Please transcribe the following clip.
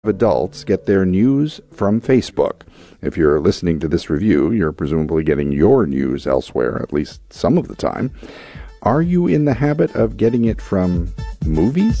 adults get their news from Facebook. If you're listening to this review, you're presumably getting your news elsewhere, at least some of the time. Are you in the habit of getting it from movies?